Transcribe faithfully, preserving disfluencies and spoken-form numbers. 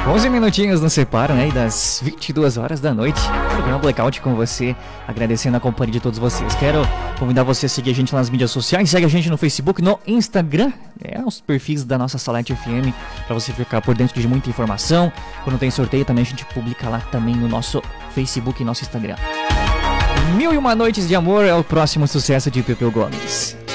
onze minutinhos nos separam, né, das vinte e duas horas da noite. Programa Blackout com você, agradecendo a companhia de todos vocês. Quero convidar você a seguir a gente nas mídias sociais. Segue a gente no Facebook, no Instagram, é, os perfis da nossa Salete F M, para você ficar por dentro de muita informação. Quando tem sorteio também a gente publica lá também no nosso Facebook e nosso Instagram. Mil e uma noites de amor é o próximo sucesso de Pepeu Gomes.